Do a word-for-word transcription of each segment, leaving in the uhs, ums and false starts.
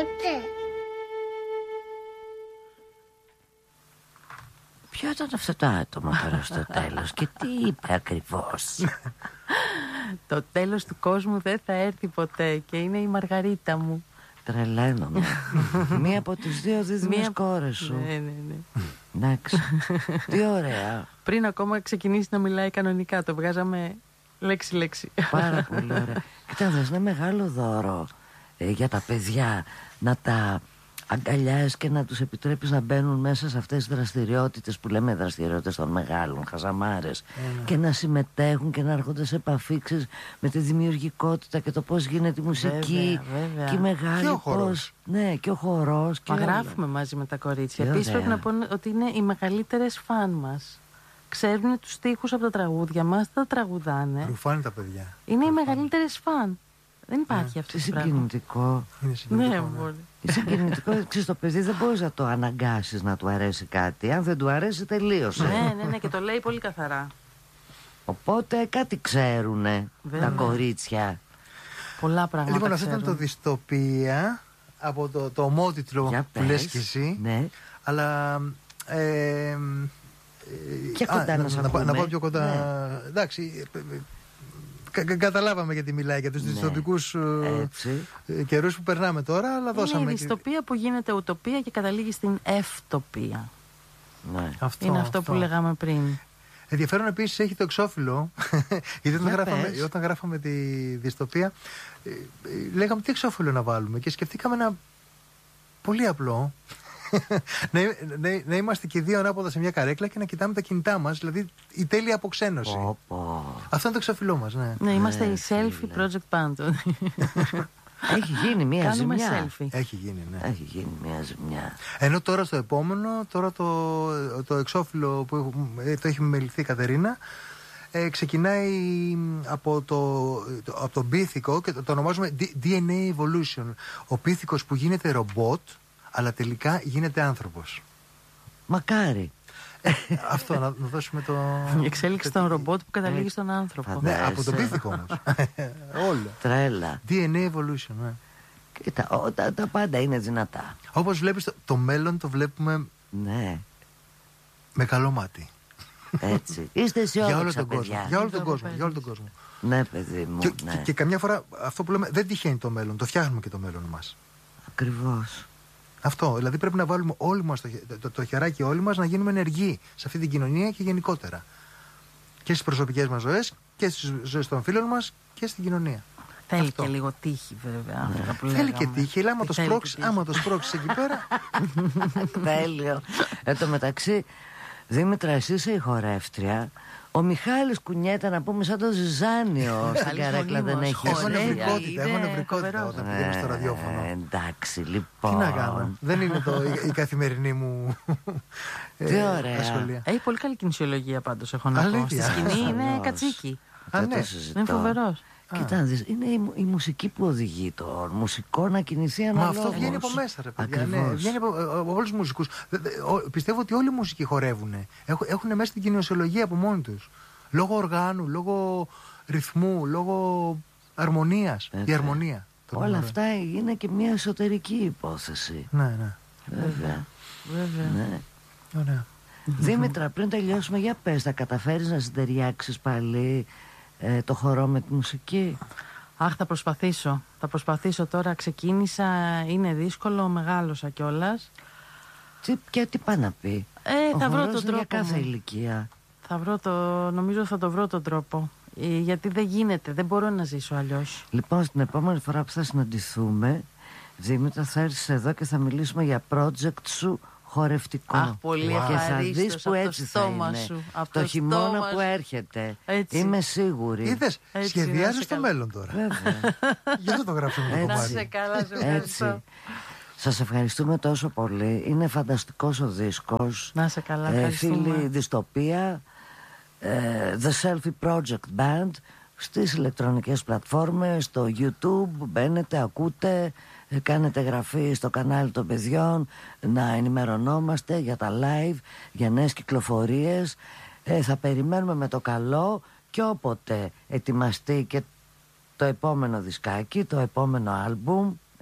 ποτέ. Ποιο ήταν αυτό το άτομο τώρα στο τέλος και τι είπε ακριβώς? Το τέλος του κόσμου δεν θα έρθει ποτέ και είναι η Μαργαρίτα μου. Τρελαίνομαι. Μία από τις δύο δίδυμες Μία... κόρες σου. Ναι, ναι, ναι. Εντάξει. Τι ωραία. Πριν ακόμα ξεκινήσει να μιλάει κανονικά, το βγάζαμε λέξη-λέξη. Πάρα πολύ ωραία. Κοιτάξτε, είναι μεγάλο δώρο ε, για τα παιδιά να τα αγκαλιάζεις και να τους επιτρέπεις να μπαίνουν μέσα σε αυτές τις δραστηριότητες που λέμε δραστηριότητες των μεγάλων, χαζαμάρες, mm. και να συμμετέχουν και να έρχονται σε επαφή με τη δημιουργικότητα και το πώς γίνεται η μουσική. Βέβαια, βέβαια. Και η μεγάλη και ο πώς, χορός. ναι, και ο χορός. Μα γράφουμε μαζί με τα κορίτσια. Επίσης πρέπει να πω ότι είναι οι μεγαλύτερες φαν μας. Ξέρουν τους στίχους από τα τραγούδια μας, τα τραγουδάνε. Ρουφάνε τα παιδιά. Είναι Ρουφάνε. οι μεγαλύτερες φαν. Δεν υπάρχει yeah. αυτό το συγκινητικό. Είναι συγκινητικό. Ναι, μπορεί. Είναι συγκινητικό. Ξέρεις, το παιδί δεν μπορείς να το αναγκάσεις να του αρέσει κάτι. Αν δεν του αρέσει, τελείωσε. Ναι, ναι, ναι, και το λέει πολύ καθαρά. Οπότε κάτι ξέρουνε τα κορίτσια. Πολλά πράγματα. Λοιπόν, αυτό ήταν το Δυστοπία από το, το ομότιτλο που λες και εσύ. Ναι. Αλλά. Ε, και κοντά α, να, να, να, να, να πάω πιο κοντά. Ναι. Εντάξει. Κα, κα, καταλάβαμε γιατί μιλάει για τους ναι. δυστοπικούς ε, καιρούς που περνάμε τώρα, αλλά είναι δώσαμε. Είναι η δυστοπία και... που γίνεται ουτοπία και καταλήγει στην ευτοπία. Ναι. Αυτό, είναι αυτό, αυτό που λέγαμε πριν. Ενδιαφέρον επίσης έχει το εξώφυλλο. Γιατί όταν γράφαμε, όταν γράφαμε τη δυστοπία, ε, ε, λέγαμε τι εξώφυλλο να βάλουμε και σκεφτήκαμε ένα πολύ απλό. να, να, να είμαστε και δύο ανάποδα σε μια καρέκλα και να κοιτάμε τα κινητά μας, δηλαδή η τέλεια αποξένωση. Oh, oh. Αυτό είναι το εξώφυλλό μας, ναι. Ναι, είμαστε ναι, η selfie project πάντων. Έχει γίνει μια Κάνουμε ζημιά. Selfie. Έχει γίνει, ναι. Έχει γίνει μια ζημιά. Ενώ τώρα στο επόμενο, τώρα το, το εξώφυλλο που το έχει μεληθεί η Κατερίνα, ε, ξεκινάει από το, το, από τον πίθηκο και το, το ονομάζουμε ντι εν έι Evolution. Ο πίθηκος που γίνεται ρομπότ, αλλά τελικά γίνεται άνθρωπος. Μακάρι. Αυτό, να, να δώσουμε το... Η εξέλιξη των ρομπότ που καταλήγει στον άνθρωπο. Ναι, από τον πίθηκο όμως. Όλα. Τρέλα. ντι εν έι Evolution, ναι. Κοίτα, ό, τα, τα πάντα είναι δυνατά. Όπως βλέπεις, το, το μέλλον το βλέπουμε ναι. με καλό μάτι. Έτσι. Είστε αισιόδοξα, για όλο τον παιδιά. κόσμο. Για όλο τον κόσμο. Για όλο τον κόσμο. Ναι, παιδί μου. Και, ναι. και, και καμιά φορά αυτό που λέμε δεν τυχαίνει το μέλλον. Το φτιάχνουμε και το μέλλον μας. Ακριβώς. Αυτό. Δηλαδή πρέπει να βάλουμε όλοι μας το, το, το χεράκι όλοι μας να γίνουμε ενεργοί σε αυτή την κοινωνία και γενικότερα. Και στις προσωπικές μας ζωές και στις ζωές των φίλων μας και στην κοινωνία. Θέλει αυτό. Και λίγο τύχη, βέβαια. Ναι. Που θέλει και τύχη, αλλά άμα το σπρώξεις, άμα το σπρώξεις εκεί πέρα. Τέλειο. Εν τω μεταξύ, Δήμητρα, εσύ είσαι η χορεύτρια. Ο Μιχάλης κουνιέται να πούμε σαν το Ζυζάνιο. Στην καρέκλα δεν έχει. Έχω νευρικότητα, έχω νευρικότητα όταν πηγαίνω στο ραδιόφωνο. Εντάξει, λοιπόν. Τι να κάνω. Δεν είναι το, η, η καθημερινή μου Τι ωραία. ασχολία. Έχει πολύ καλή κινησιολογία πάντως, έχω να πω. Στη σκηνή είναι κατσίκι. Είναι φοβερός. Κοίτα, είναι η, η μουσική που οδηγεί το μουσικό να κινηθεί αναλόγως. Μα αυτό βγαίνει από μέσα, ρε παιδιά. Ναι, βγαίνει από, από όλους τους μουσικούς. Πιστεύω ότι όλοι οι μουσικοί χορεύουν. Έχουν, έχουν μέσα την κοινωνιολογία από μόνοι τους. Λόγω οργάνου, λόγω ρυθμού, λόγω αρμονίας. Ε, η αρμονία. Όλα αυτά είναι και μια εσωτερική υπόθεση. Ναι, ναι. Βέβαια. Βέβαια. Ναι. Ωραία. Δήμητρα, πριν τελειώσουμε, για πες, θα καταφέρεις να συντεριάξεις πάλι Ε, το χορό με τη μουσική? Αχ, θα προσπαθήσω. Θα προσπαθήσω τώρα. Ξεκίνησα, είναι δύσκολο, μεγάλωσα κιόλας. Τι, και τι πάει να πει? Ε, Ο θα βρω τον είναι τρόπο. Για κάθε μου. ηλικία. Θα βρω το, νομίζω θα το βρω τον τρόπο. Ε, γιατί δεν γίνεται, δεν μπορώ να ζήσω αλλιώς. Λοιπόν, στην επόμενη φορά που θα συναντηθούμε, Δήμητρα, θα έρθεις εδώ και θα μιλήσουμε για project σου χορευτικό. Αχ, πολύ wow. Και θα δεις που έτσι θα είναι. Σου, το, το χειμώνα που σου. έρχεται. Έτσι. Είμαι σίγουρη. Είδες, σχεδιάζεις το μέλλον τώρα. Βέβαια. Γι' αυτό το γράψαμε το κομμάτι. Να είσαι καλά, σε ευχαριστώ. Σας ευχαριστούμε τόσο πολύ. Είναι φανταστικός ο δίσκος. Να είσαι καλά, ε, ευχαριστούμε. Φίλοι Δυστοπία, ε, The Selfie Project Band, στις ηλεκτρονικές πλατφόρμες, στο YouTube, μπαίνετε, ακούτε, κάνετε εγγραφή στο κανάλι των παιδιών, να ενημερωνόμαστε για τα live, για νέες κυκλοφορίες. ε, θα περιμένουμε με το καλό και όποτε ετοιμαστεί και το επόμενο δισκάκι, το επόμενο άλμπουμ,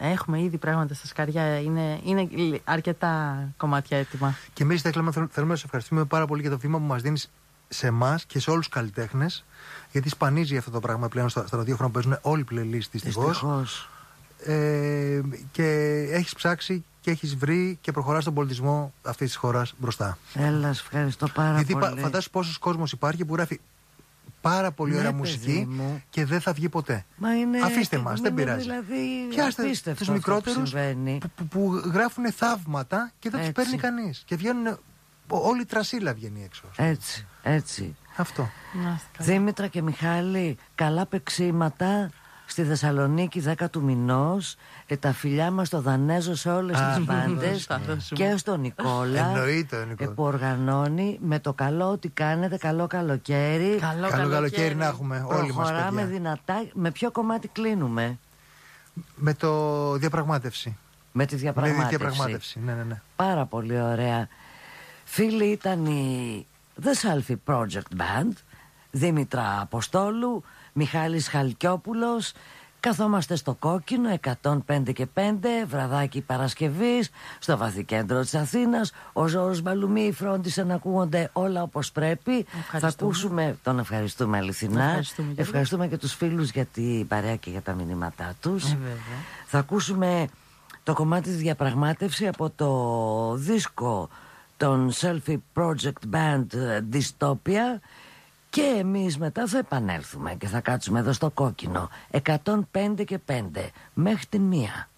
Έχουμε ήδη πράγματα στα σκαριά. Είναι, είναι αρκετά κομμάτια έτοιμα. Και εμείς θέλουμε, θέλουμε να σας ευχαριστούμε πάρα πολύ για το βήμα που μας δίνεις σε εμάς και σε όλους τους καλλιτέχνες. Γιατί σπανίζει αυτό το πράγμα πλέον στα, στα ραδιόφωνα που παίζουν όλοι οι playlist δυστυχώς. Ε, και έχεις ψάξει και έχεις βρει και προχωράς τον πολιτισμό αυτής της χώρας μπροστά. Έλα, ευχαριστώ πάρα γιατί πολύ. Γιατί φαντάζεσαι πόσος κόσμος υπάρχει που γράφει πάρα πολύ ωραία, ναι, μουσική μου, και δεν θα βγει ποτέ. Μα είναι, αφήστε μας, δεν πειράζει. Δηλαδή, πιάστε τους μικρότερους που, που, που γράφουν θαύματα και δεν τους παίρνει κανείς. Και βγαίνουν, όλη η τρασίλα βγαίνει έξω. Έτσι, έτσι. Αυτό. Δήμητρα και Μιχάλη, καλά παιξίματα στη Θεσσαλονίκη δέκα του μηνός. Ε, τα φιλιά μας στο Δανέζο σε όλες ah, τις μπάντες και στον Νικόλα. Εννοείται, Νικόλα. Ε, που οργανώνει με το καλό ότι κάνετε. Καλό καλοκαίρι. Καλό, καλό καλοκαίρι, καλοκαίρι να έχουμε όλοι μας. Προχωράμε δυνατά. Με ποιο κομμάτι κλείνουμε? Με το διαπραγμάτευση. Με τη διαπραγμάτευση. Με τη διαπραγμάτευση. Ναι, ναι, ναι. Πάρα πολύ ωραία. Φίλοι, ήταν η The Selfie Project Band, Δήμητρα Αποστόλου, Μιχάλης Χαλκιόπουλος. Καθόμαστε στο Κόκκινο εκατόν πέντε και πέντε, βραδάκι Παρασκευής, στο βαθύ κέντρο της Αθήνας. Ο Ζώρος Μπαλουμί φρόντισε να ακούγονται όλα όπως πρέπει. Θα ακούσουμε, τον ευχαριστούμε αληθινά. Ευχαριστούμε, ευχαριστούμε και τους φίλους για την παρέα και για τα μηνύματά τους. Ε, θα ακούσουμε το κομμάτι της διαπραγμάτευση από το δίσκο των Selfie Project Band Dystopia. Και εμείς μετά θα επανέλθουμε και θα κάτσουμε εδώ στο Κόκκινο εκατόν πέντε και πέντε μέχρι την μία.